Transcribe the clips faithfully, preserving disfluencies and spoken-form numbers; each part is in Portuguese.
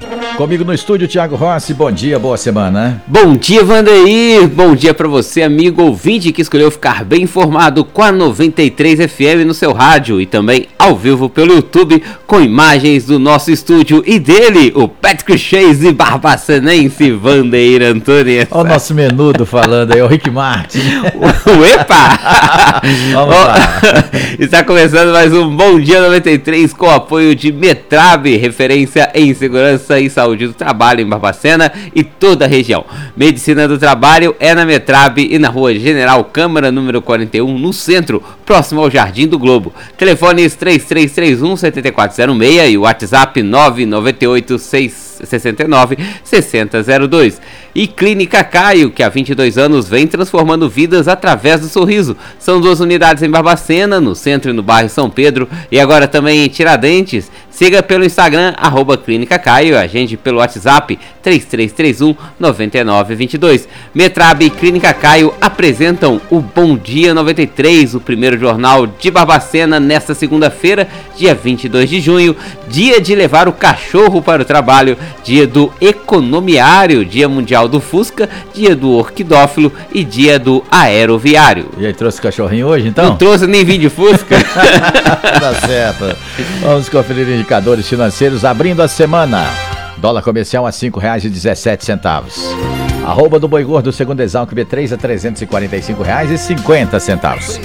Comigo no estúdio, Thiago Rossi. Bom dia, boa semana. Bom dia, Vandeir. Bom dia pra você, amigo ouvinte que escolheu ficar bem informado com a noventa e três F M no seu rádio e também ao vivo pelo YouTube com imagens do nosso estúdio e dele, o Patrick Chase barbacenense Vandeir Antunes. Olha o nosso menudo falando aí, o Rick Martin. Epa! Vamos lá. Está começando mais um Bom Dia noventa e três com o apoio de Metrab, referência em segurança e saúde do trabalho em Barbacena e toda a região. Medicina do trabalho é na Metrab e na rua General Câmara, número quarenta e um, no centro, próximo ao Jardim do Globo. Telefones três três três um, sete quatro zero seis e o WhatsApp nove nove oito seis seis nove seis zero zero dois. E Clínica Caio, que há vinte e dois anos vem transformando vidas através do sorriso. São duas unidades em Barbacena, no centro e no bairro São Pedro, e agora também em Tiradentes. Siga pelo Instagram, arroba Clínica Caio, agende pelo WhatsApp três três três um, nove nove dois dois. Metrab e Clínica Caio apresentam o Bom Dia noventa e três, o primeiro jornal de Barbacena, nesta segunda-feira, dia vinte e dois de junho, dia de levar o cachorro para o trabalho, dia do economiário, dia mundial do Fusca, dia do orquidófilo e dia do aeroviário. E aí, trouxe cachorrinho hoje, então? Não trouxe nem vídeo Fusca. Tá certo. Vamos conferir indicadores financeiros abrindo a semana. Dólar comercial a cinco reais e dezessete centavos. Arroba do boi gordo, segundo Exalc B três, a trezentos e quarenta e cinco reais e cinquenta centavos.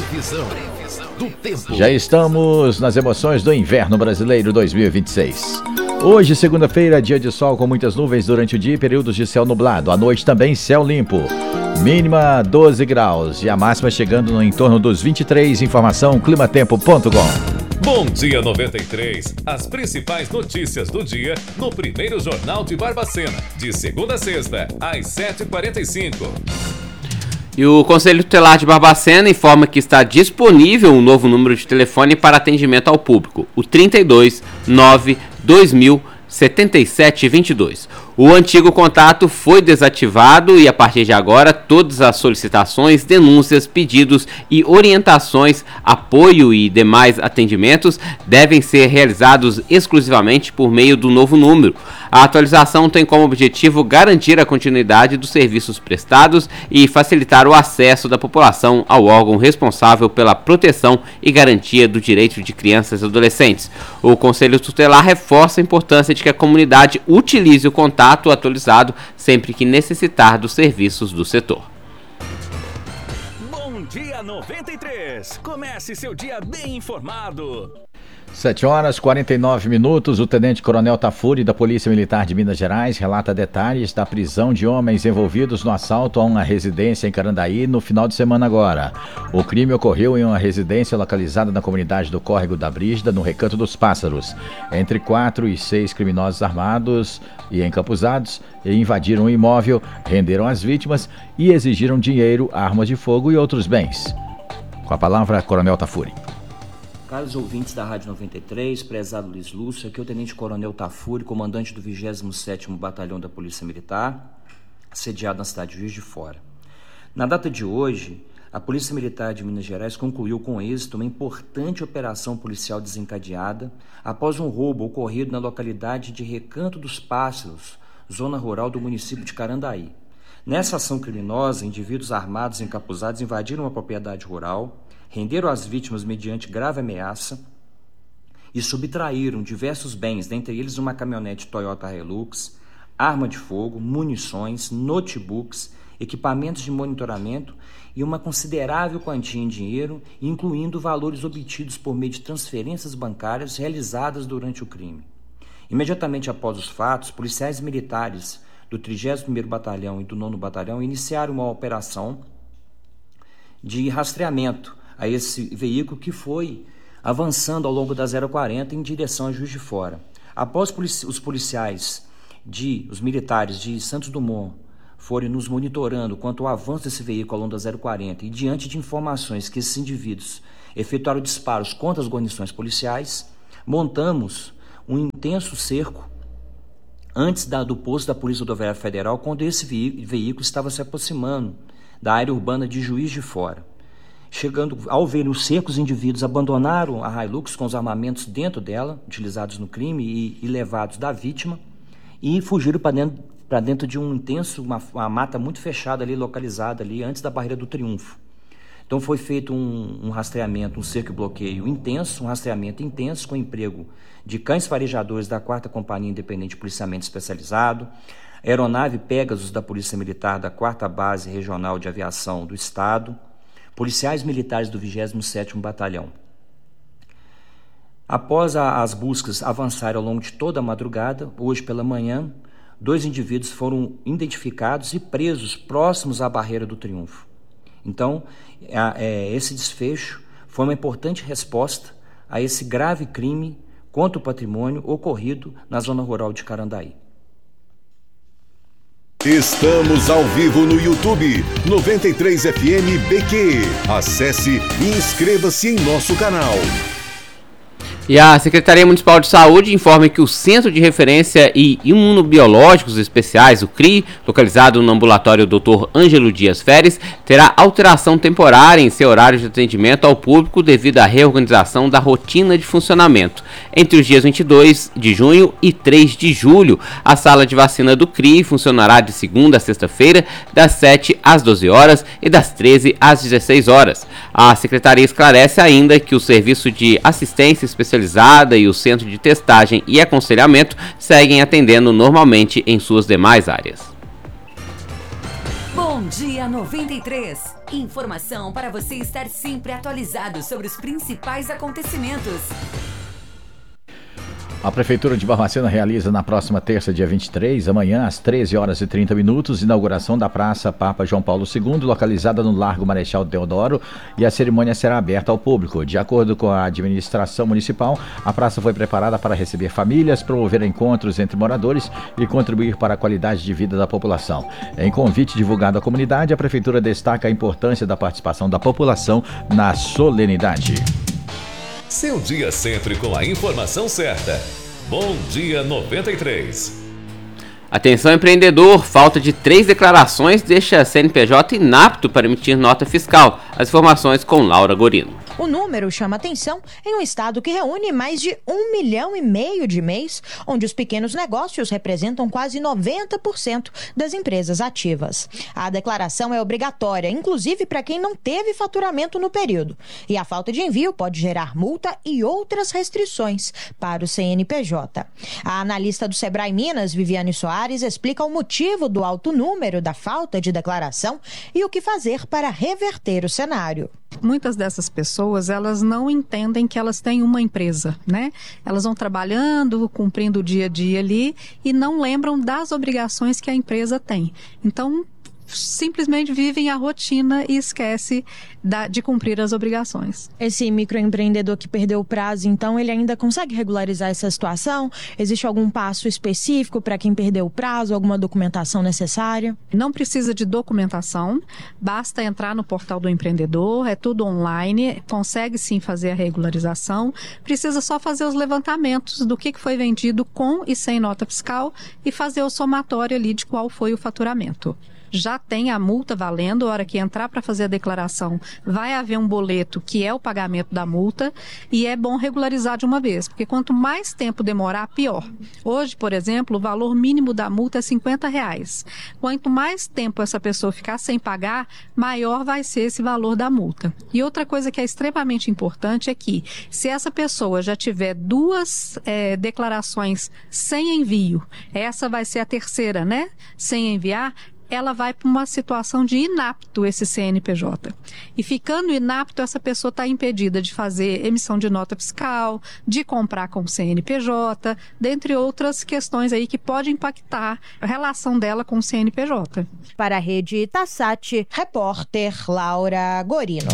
Já estamos nas emoções do inverno brasileiro dois mil e vinte e seis. Hoje, segunda-feira, dia de sol com muitas nuvens durante o dia e períodos de céu nublado. À noite também céu limpo. Mínima doze graus e a máxima chegando no entorno dos vinte e três. Informação climatempo ponto com. Bom Dia noventa e três. As principais notícias do dia no primeiro Jornal de Barbacena. De segunda a sexta, às sete e quarenta e cinco. E o Conselho Tutelar de Barbacena informa que está disponível um novo número de telefone para atendimento ao público, o trinta e dois, nove, dois mil, setenta e sete vinte e dois. O antigo contato foi desativado e a partir de agora todas as solicitações, denúncias, pedidos e orientações, apoio e demais atendimentos devem ser realizados exclusivamente por meio do novo número. A atualização tem como objetivo garantir a continuidade dos serviços prestados e facilitar o acesso da população ao órgão responsável pela proteção e garantia do direito de crianças e adolescentes. O Conselho Tutelar reforça a importância de que a comunidade utilize o contato atualizado sempre que necessitar dos serviços do setor. Bom Dia noventa e três. Comece seu dia bem informado. sete horas e quarenta e nove minutos, o Tenente Coronel Tafuri da Polícia Militar de Minas Gerais relata detalhes da prisão de homens envolvidos no assalto a uma residência em Carandaí no final de semana agora. O crime ocorreu em uma residência localizada na comunidade do Córrego da Brígida, no Recanto dos Pássaros. Entre quatro e seis criminosos armados e encapuzados invadiram o imóvel, renderam as vítimas e exigiram dinheiro, armas de fogo e outros bens. Com a palavra, Coronel Tafuri. Caros ouvintes da Rádio noventa e três, prezado Luiz Lúcio, aqui é o Tenente Coronel Tafuri, comandante do vigésimo sétimo Batalhão da Polícia Militar, sediado na cidade de Juiz de Fora. Na data de hoje, a Polícia Militar de Minas Gerais concluiu com êxito uma importante operação policial desencadeada após um roubo ocorrido na localidade de Recanto dos Pássaros, zona rural do município de Carandaí. Nessa ação criminosa, indivíduos armados e encapuzados invadiram uma propriedade rural, renderam as vítimas mediante grave ameaça e subtraíram diversos bens, dentre eles uma caminhonete Toyota Hilux, arma de fogo, munições, notebooks, equipamentos de monitoramento e uma considerável quantia em dinheiro, incluindo valores obtidos por meio de transferências bancárias realizadas durante o crime. Imediatamente após os fatos, policiais militares do trigésimo primeiro Batalhão e do nono Batalhão iniciaram uma operação de rastreamento a esse veículo que foi avançando ao longo da zero quarenta em direção a Juiz de Fora. Após os policiais, de, os militares de Santos Dumont forem nos monitorando quanto ao avanço desse veículo ao longo da zero quarenta e diante de informações que esses indivíduos efetuaram disparos contra as guarnições policiais, montamos um intenso cerco antes da, do posto da Polícia Rodoviária Federal, quando esse veículo estava se aproximando da área urbana de Juiz de Fora. Chegando, ao ver o cerco, os indivíduos abandonaram a Hilux com os armamentos dentro dela, utilizados no crime e, e levados da vítima, e fugiram para dentro, para dentro de um intenso, uma, uma mata muito fechada ali, localizada ali antes da Barreira do Triunfo. Então foi feito um, um rastreamento, um cerco e bloqueio intenso, um rastreamento intenso com emprego de cães farejadores da quarta Companhia Independente de Policiamento Especializado, aeronave Pegasus da Polícia Militar da quarta Base Regional de Aviação do Estado, policiais militares do vigésimo sétimo Batalhão. Após a, as buscas avançarem ao longo de toda a madrugada, hoje pela manhã, dois indivíduos foram identificados e presos próximos à Barreira do Triunfo. Então, a, é, esse desfecho foi uma importante resposta a esse grave crime contra o patrimônio ocorrido na zona rural de Carandaí. Estamos ao vivo no YouTube, noventa e três F M B Q. Acesse e inscreva-se em nosso canal. E a Secretaria Municipal de Saúde informa que o Centro de Referência e Imunobiológicos Especiais, o C R I, localizado no ambulatório doutor Ângelo Dias Feres, terá alteração temporária em seu horário de atendimento ao público devido à reorganização da rotina de funcionamento. Entre os dias vinte e dois de junho e três de julho, a sala de vacina do C R I funcionará de segunda a sexta-feira, das sete às doze horas e das treze às dezesseis horas. A Secretaria esclarece ainda que o Serviço de Assistência Especializada e o Centro de Testagem e Aconselhamento seguem atendendo normalmente em suas demais áreas. Bom dia noventa e três. Informação para você estar sempre atualizado sobre os principais acontecimentos. A Prefeitura de Barbacena realiza na próxima terça, dia vinte e três, amanhã, às treze horas e trinta minutos, inauguração da Praça Papa João Paulo segundo, localizada no Largo Marechal Deodoro, e a cerimônia será aberta ao público. De acordo com a administração municipal, a praça foi preparada para receber famílias, promover encontros entre moradores e contribuir para a qualidade de vida da população. Em convite divulgado à comunidade, a Prefeitura destaca a importância da participação da população na solenidade. Seu dia sempre com a informação certa. Bom dia noventa e três. Atenção empreendedor, falta de três declarações deixa C N P J inapto para emitir nota fiscal. As informações com Laura Gorino. O número chama atenção em um estado que reúne mais de um milhão e meio de M E Is, onde os pequenos negócios representam quase noventa por cento das empresas ativas. A declaração é obrigatória, inclusive para quem não teve faturamento no período. E a falta de envio pode gerar multa e outras restrições para o C N P J. A analista do Sebrae Minas, Viviane Soares, explica o motivo do alto número da falta de declaração e o que fazer para reverter o cenário. Muitas dessas pessoas, elas não entendem que elas têm uma empresa, né? Elas vão trabalhando, cumprindo o dia a dia ali e não lembram das obrigações que a empresa tem. Então, simplesmente vivem a rotina e esquece da, de cumprir as obrigações. Esse microempreendedor que perdeu o prazo, então, ele ainda consegue regularizar essa situação? Existe algum passo específico para quem perdeu o prazo, alguma documentação necessária? Não precisa de documentação, basta entrar no portal do empreendedor, é tudo online, consegue sim fazer a regularização, precisa só fazer os levantamentos do que foi vendido com e sem nota fiscal e fazer o somatório ali de qual foi o faturamento. Já tem a multa valendo, a hora que entrar para fazer a declaração, vai haver um boleto que é o pagamento da multa e é bom regularizar de uma vez, porque quanto mais tempo demorar, pior. Hoje, por exemplo, o valor mínimo da multa é cinquenta reais. Quanto mais tempo essa pessoa ficar sem pagar, maior vai ser esse valor da multa. E outra coisa que é extremamente importante é que, se essa pessoa já tiver duas é, declarações sem envio, essa vai ser a terceira, né? Sem enviar, ela vai para uma situação de inapto esse C N P J. E ficando inapto, essa pessoa está impedida de fazer emissão de nota fiscal, de comprar com o C N P J, dentre outras questões aí que podem impactar a relação dela com o C N P J. Para a Rede Itasat, repórter Laura Gorino.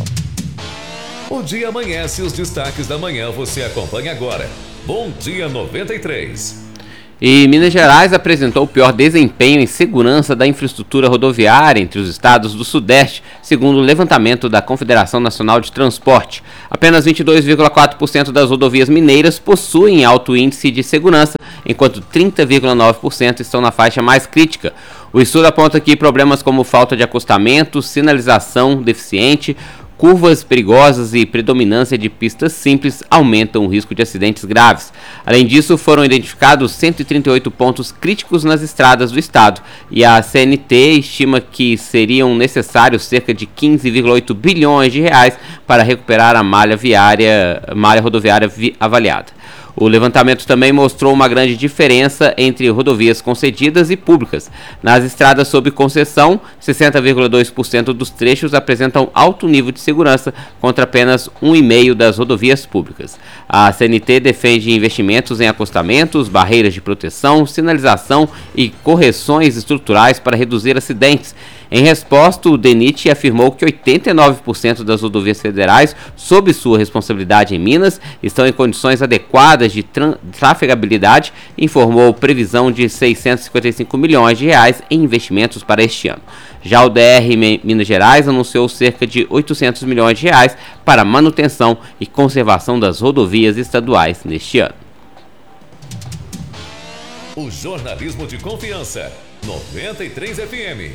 O dia amanhece e os destaques da manhã você acompanha agora. Bom dia noventa e três. E Minas Gerais apresentou o pior desempenho em segurança da infraestrutura rodoviária entre os estados do Sudeste, segundo o levantamento da Confederação Nacional de Transporte. Apenas vinte e dois vírgula quatro por cento das rodovias mineiras possuem alto índice de segurança, enquanto trinta vírgula nove por cento estão na faixa mais crítica. O estudo aponta que problemas como falta de acostamento, sinalização deficiente, Curvas perigosas e predominância de pistas simples aumentam o risco de acidentes graves. Além disso, foram identificados cento e trinta e oito pontos críticos nas estradas do estado e a C N T estima que seriam necessários cerca de quinze vírgula oito bilhões de reais para recuperar a malha viária, malha rodoviária vi- avaliada. O levantamento também mostrou uma grande diferença entre rodovias concedidas e públicas. Nas estradas sob concessão, sessenta vírgula dois por cento dos trechos apresentam alto nível de segurança, contra apenas um vírgula cinco por cento das rodovias públicas. A C N T defende investimentos em acostamentos, barreiras de proteção, sinalização e correções estruturais para reduzir acidentes. Em resposta, o DENIT afirmou que oitenta e nove por cento das rodovias federais, sob sua responsabilidade em Minas, estão em condições adequadas de tra- trafegabilidade e informou previsão de seiscentos e cinquenta e cinco milhões de reais em investimentos para este ano. Já o D R Minas Gerais anunciou cerca de oitocentos milhões de reais para manutenção e conservação das rodovias estaduais neste ano. O jornalismo de confiança, noventa e três F M.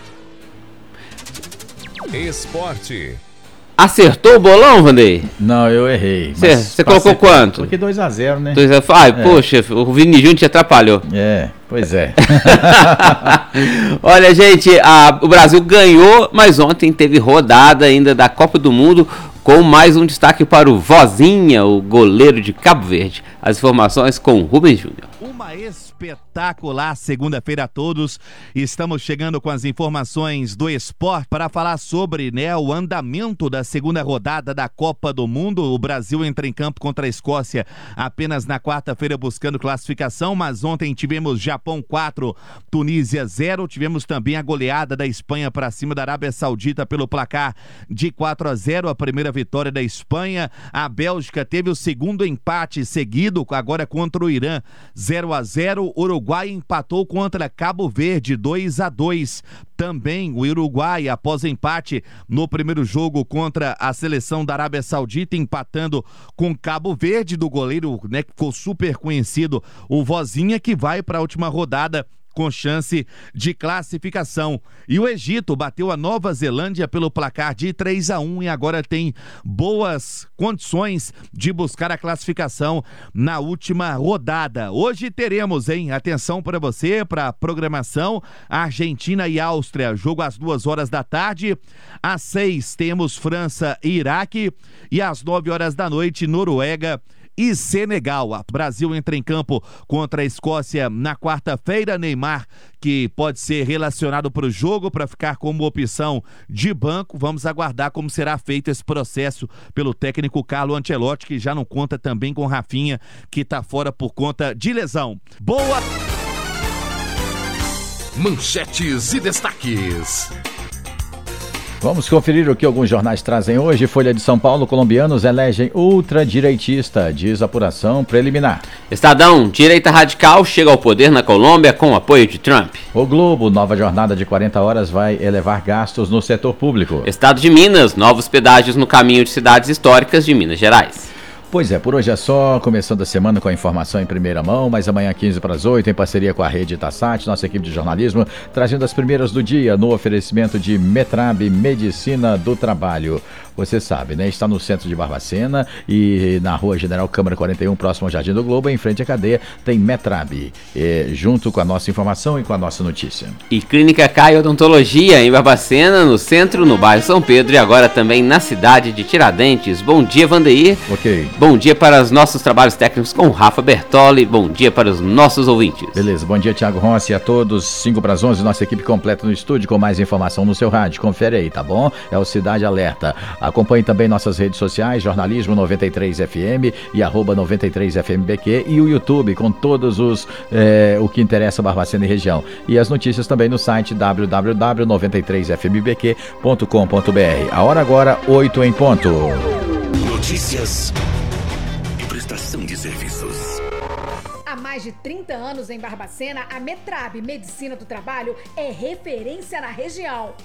Esporte. Acertou o bolão, Vandeir? Não, eu errei. Você colocou quanto? Coloquei dois a zero, né? dois a zero. Ai, É. poxa, o Vini Júnior te atrapalhou. É, pois é. Olha, gente, a- o Brasil ganhou, mas ontem teve rodada ainda da Copa do Mundo, com mais um destaque para o Vozinha, o goleiro de Cabo Verde. As informações com o Rubens Júnior. Uma espetacular segunda-feira a todos. Estamos chegando com as informações do esporte para falar sobre, né, o andamento da segunda rodada da Copa do Mundo. O Brasil entra em campo contra a Escócia apenas na quarta-feira buscando classificação, mas ontem tivemos Japão quatro, Tunísia zero. Tivemos também a goleada da Espanha para cima da Arábia Saudita pelo placar de quatro a zero, a primeira vitória da Espanha. A Bélgica teve o segundo empate seguido, agora contra o Irã, zero a zero. Uruguai empatou contra Cabo Verde, dois a dois. Também o Uruguai, após empate no primeiro jogo contra a seleção da Arábia Saudita, empatando com Cabo Verde, do goleiro, né, que ficou super conhecido, o Vozinha, que vai para a última rodada com chance de classificação. E o Egito bateu a Nova Zelândia pelo placar de três a um e agora tem boas condições de buscar a classificação na última rodada. Hoje teremos, hein? Atenção para você, para a programação, Argentina e Áustria, jogo às duas horas da tarde. Às seis temos França e Iraque e às nove horas da noite, Noruega e Senegal. O Brasil entra em campo contra a Escócia na quarta-feira. Neymar, que pode ser relacionado para o jogo para ficar como opção de banco. Vamos aguardar como será feito esse processo pelo técnico Carlo Ancelotti, que já não conta também com Rafinha, que está fora por conta de lesão. Boa! Manchetes e destaques. Vamos conferir o que alguns jornais trazem hoje. Folha de São Paulo: colombianos elegem ultradireitista, diz apuração preliminar. Estadão: direita radical chega ao poder na Colômbia com apoio de Trump. O Globo: nova jornada de quarenta horas vai elevar gastos no setor público. Estado de Minas: novos pedágios no caminho de cidades históricas de Minas Gerais. Pois é, por hoje é só, começando a semana com a informação em primeira mão, mas amanhã quinze para as oito, em parceria com a Rede Itasat, nossa equipe de jornalismo, trazendo as primeiras do dia no oferecimento de Metrab Medicina do Trabalho. Você sabe, né? Está no centro de Barbacena e na rua General Câmara quarenta e um, próximo ao Jardim do Globo, em frente à cadeia, tem Metrab, eh, junto com a nossa informação e com a nossa notícia. E Clínica Caio Odontologia, em Barbacena, no centro, no bairro São Pedro e agora também na cidade de Tiradentes. Bom dia, Vandeir. Ok. Bom dia para os nossos trabalhos técnicos com Rafa Bertoli. Bom dia para os nossos ouvintes. Beleza, bom dia, Thiago Rossi, a todos. cinco para as onze, nossa equipe completa no estúdio com mais informação no seu rádio. Confere aí, tá bom? É o Cidade Alerta. Acompanhe também nossas redes sociais, Jornalismo noventa e três F M e arroba noventa e três F M B Q e o YouTube com todos os, é, o que interessa Barbacena e região. E as notícias também no site w w w ponto noventa e três f m b q ponto com ponto b r. A hora agora, oito em ponto. Notícias e prestação de serviços. Há mais de trinta anos em Barbacena, a Metrab Medicina do Trabalho é referência na região.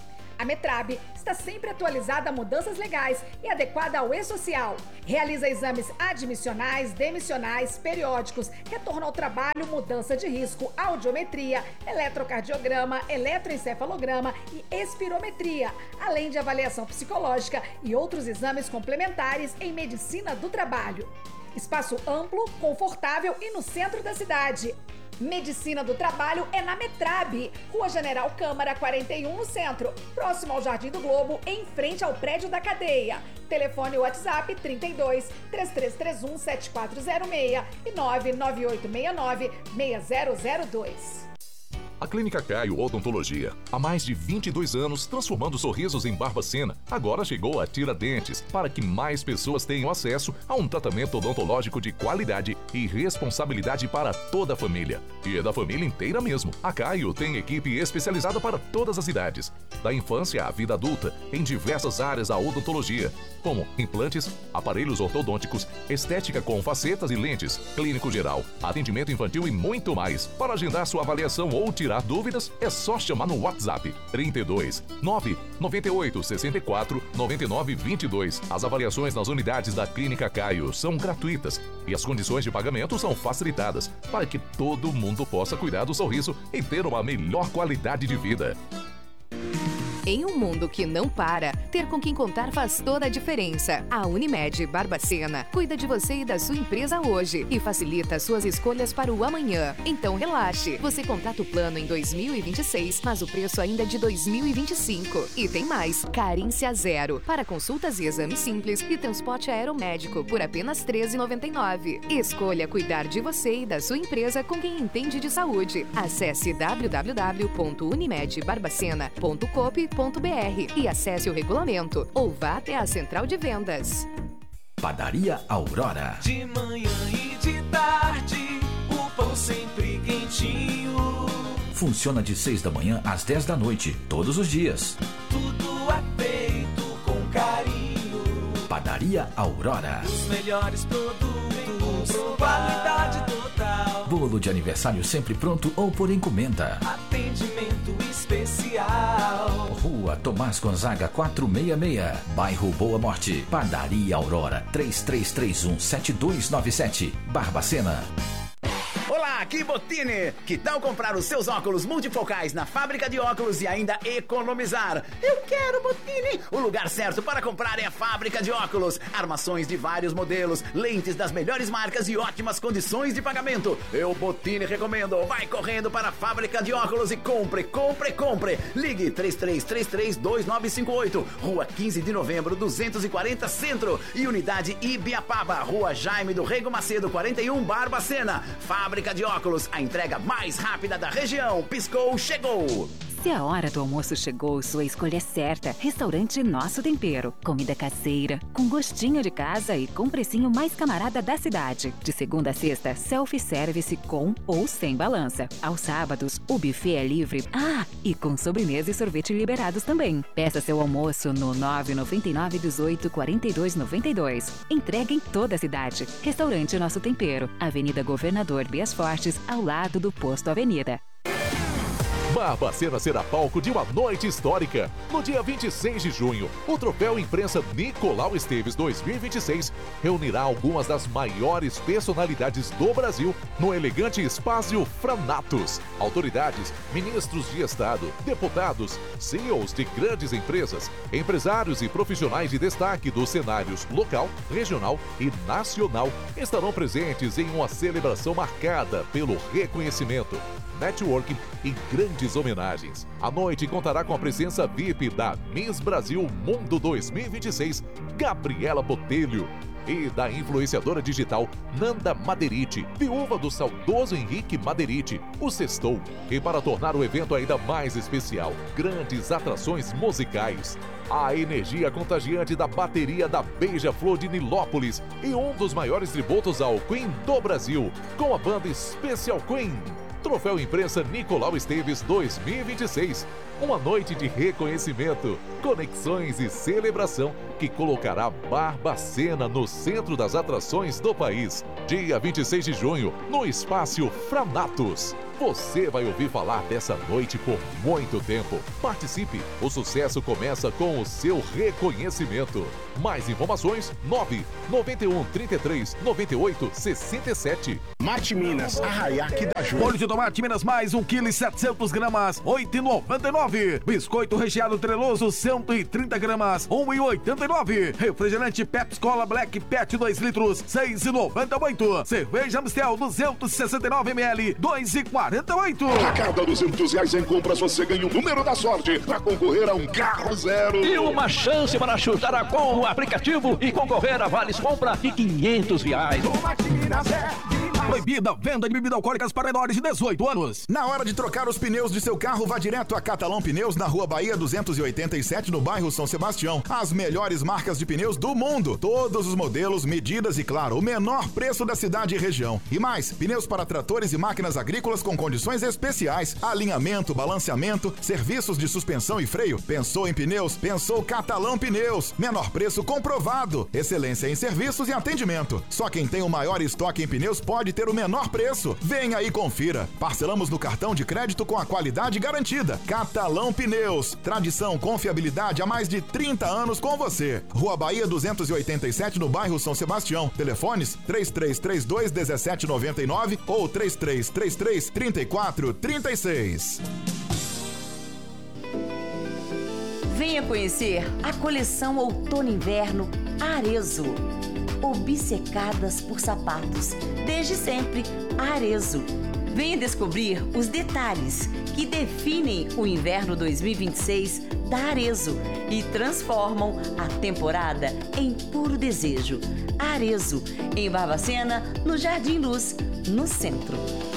A Metrab está sempre atualizada a mudanças legais e adequada ao e-social. Realiza exames admissionais, demissionais, periódicos, retorno ao trabalho, mudança de risco, audiometria, eletrocardiograma, eletroencefalograma e espirometria, além de avaliação psicológica e outros exames complementares em medicina do trabalho. Espaço amplo, confortável e no centro da cidade. Medicina do Trabalho é na Metrab, Rua General Câmara quarenta e um, no centro, próximo ao Jardim do Globo, em frente ao prédio da cadeia. Telefone WhatsApp trinta e dois, três três três um, sete quatro zero seis e nove nove oito seis nove, seis zero zero dois. A Clínica Caio Odontologia, há mais de vinte e dois anos transformando sorrisos em Barbacena, agora chegou a Tiradentes, para que mais pessoas tenham acesso a um tratamento odontológico de qualidade e responsabilidade para toda a família. E é da família inteira mesmo. A Caio tem equipe especializada para todas as idades, da infância à vida adulta, em diversas áreas da odontologia, como implantes, aparelhos ortodônticos, estética com facetas e lentes, clínico geral, atendimento infantil e muito mais. Para agendar sua avaliação ou tirar dúvidas, é só chamar no WhatsApp trinta e dois, nove nove oito, sessenta e quatro, noventa e nove, vinte e dois. As avaliações nas unidades da Clínica Caio são gratuitas e as condições de pagamento são facilitadas para que todo mundo possa cuidar do sorriso e ter uma melhor qualidade de vida. Em um mundo que não para, ter com quem contar faz toda a diferença. A Unimed Barbacena cuida de você e da sua empresa hoje e facilita suas escolhas para o amanhã. Então relaxe, você contrata o plano em dois mil e vinte e seis, mas o preço ainda é de dois mil e vinte e cinco. E tem mais, carência zero, para consultas e exames simples e transporte aeromédico por apenas treze reais e noventa e nove centavos. Escolha cuidar de você e da sua empresa com quem entende de saúde. Acesse w w w ponto unimed barbacena ponto coop ponto b r e acesse o regulamento ou vá até a central de vendas. Padaria Aurora. De manhã e de tarde, o pão sempre quentinho. Funciona de seis da manhã às dez da noite, todos os dias. Tudo é feito com carinho. Padaria Aurora. Os melhores produtos, qualidade total. Bolo de aniversário sempre pronto ou por encomenda. Atendimento especial. Rua Tomás Gonzaga quatrocentos e sessenta e seis, bairro Boa Morte. Padaria Aurora, três três três um, sete dois nove sete, Barbacena. Olá, aqui Bottini! Que tal comprar os seus óculos multifocais na fábrica de óculos e ainda economizar? Eu quero, Bottini! O lugar certo para comprar é a fábrica de óculos. Armações de vários modelos, lentes das melhores marcas e ótimas condições de pagamento. Eu, Bottini, recomendo. Vai correndo para a fábrica de óculos e compre, compre, compre! Ligue três três três três, dois nove cinco oito, Rua quinze de novembro, duzentos e quarenta, Centro. E Unidade Ibiapaba, Rua Jaime do Rego Macedo, quarenta e um, Barbacena. Fábrica de óculos, a entrega mais rápida da região. Piscou, chegou! Se a hora do almoço chegou, sua escolha é certa. Restaurante Nosso Tempero. Comida caseira, com gostinho de casa e com precinho mais camarada da cidade. De segunda a sexta, self-service com ou sem balança. Aos sábados, o buffet é livre. Ah, e com sobremesa e sorvete liberados também. Peça seu almoço no nove nove nove, dezoito, quarenta e dois, noventa e dois. Entrega em toda a cidade. Restaurante Nosso Tempero. Avenida Governador Bias Fortes, ao lado do Posto Avenida. Barbacena será palco de uma noite histórica. No dia vinte e seis de junho, o Troféu Imprensa Nicolau Esteves dois mil e vinte e seis reunirá algumas das maiores personalidades do Brasil no elegante espaço Franatos. Autoridades, ministros de Estado, deputados, C E Os de grandes empresas, empresários e profissionais de destaque dos cenários local, regional e nacional estarão presentes em uma celebração marcada pelo reconhecimento, networking e grandes homenagens. A noite contará com a presença V I P da Miss Brasil Mundo dois mil e vinte e seis, Gabriela Botelho, e da influenciadora digital Nanda Maderiti, viúva do saudoso Henrique Maderiti, o Sextou. E para tornar o evento ainda mais especial, grandes atrações musicais, a energia contagiante da bateria da Beija-Flor de Nilópolis e um dos maiores tributos ao Queen do Brasil, com a banda Special Queen. Troféu Imprensa Nicolau Esteves dois mil e vinte e seis. Uma noite de reconhecimento, conexões e celebração que colocará Barbacena no centro das atrações do país. Dia vinte e seis de junho, no Espaço Franatos. Você vai ouvir falar dessa noite por muito tempo. Participe, o sucesso começa com o seu reconhecimento. Mais informações, nove nove um, trinta e três, noventa e oito, sessenta e sete. Mate Minas, Arraiaque da Júlia. Molho de tomate Minas Mais, um quilo e setecentos gramas, oito reais e noventa e nove centavos. Biscoito recheado treloso, cento e trinta gramas, um real e oitenta e nove centavos. Refrigerante Pepsi Cola Black Pet dois litros, seis reais e noventa e oito centavos. Cerveja Amstel duzentos e sessenta e nove mililitros, dois reais e quarenta e oito centavos. A cada duzentos reais em compras você ganha o número da sorte para concorrer a um carro zero. E uma chance para chutar a com o aplicativo e concorrer a vales compra de quinhentos reais. Proibida venda de bebidas alcoólicas para menores de dezoito anos. Na hora de trocar os pneus de seu carro, vá direto a Catalão Pneus, na Rua Bahia duzentos e oitenta e sete, no bairro São Sebastião. As melhores marcas de pneus do mundo. Todos os modelos, medidas e, claro, o menor preço da cidade e região. E mais, pneus para tratores e máquinas agrícolas com condições especiais. Alinhamento, balanceamento, serviços de suspensão e freio. Pensou em pneus? Pensou Catalão Pneus. Menor preço comprovado. Excelência em serviços e atendimento. Só quem tem o maior estoque em pneus pode ter o menor preço. Venha e confira. Parcelamos no cartão de crédito com a qualidade garantida. Catalão Pneus. Tradição, confiabilidade há mais de trinta anos com você. Rua Bahia duzentos e oitenta e sete, no bairro São Sebastião. Telefones três três três dois, um sete nove nove ou três três três três, três quatro três seis. Venha conhecer a coleção Outono-Inverno Arezzo. Obcecadas por sapatos. Desde sempre, Arezzo. Venha descobrir os detalhes que definem o inverno dois mil e vinte e seis da Arezzo e transformam a temporada em puro desejo. Arezzo, em Barbacena, no Jardim Luz, no centro.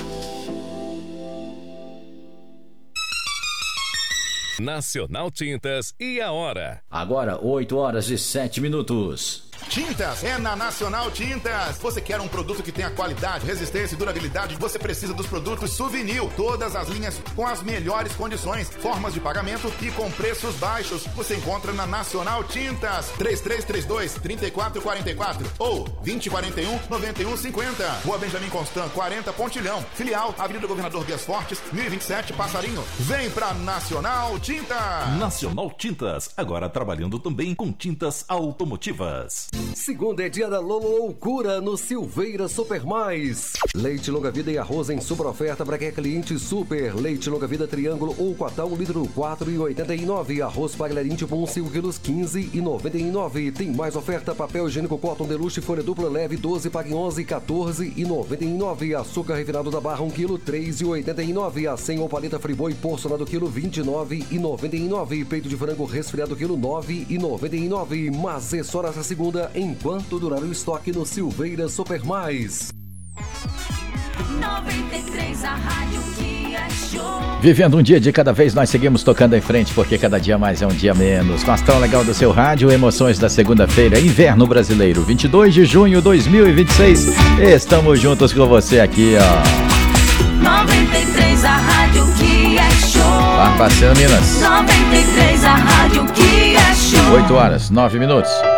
Nacional Tintas e a hora. Agora, oito horas e sete minutos. Tintas é na Nacional Tintas. Você quer um produto que tenha qualidade, resistência e durabilidade? Você precisa dos produtos Souvenir. Todas as linhas com as melhores condições, formas de pagamento e com preços baixos. Você encontra na Nacional Tintas. três três três dois, três quatro quatro quatro ou vinte, quarenta e um, noventa e um, cinquenta. Rua Benjamin Constant, quarenta, Pontilhão. Filial, Avenida Governador Dias Fortes, mil e vinte e sete, Passarinho. Vem pra Nacional Tintas. Nacional Tintas, agora trabalhando também com tintas automotivas. Segunda é dia da loucura no Silveira Super Mais. Leite longa vida e arroz em super oferta para quem é cliente super. Leite longa vida triângulo ou quatão, litro quatro reais e oitenta e nove centavos. Arroz Pagliarim tipo um, cinco quilos, quinze reais e noventa e nove centavos. Tem mais oferta: papel higiênico Cotton Deluxe folha dupla leve doze, pague onze, quatorze reais e noventa e nove centavos. Açúcar refinado da barra um quilo, três reais e oitenta e nove centavos. A cem ou paleta Friboi porcionado quilo, vinte e nove reais e noventa e nove centavos. Peito de frango resfriado quilo, nove reais e noventa e nove centavos. Mas é só nessa segunda, enquanto durar o estoque no Silveira Super Mais. noventa e três, a rádio que é show. Vivendo um dia de cada vez, nós seguimos tocando em frente, porque cada dia mais é um dia menos. Com a Astral Legal do seu rádio, emoções da segunda-feira, Inverno Brasileiro, vinte e dois de junho de dois mil e vinte e seis. Estamos juntos com você aqui, ó. noventa e três, a rádio que é show. Barbacena, Minas. noventa e três, a rádio que é show. oito horas, nove minutos.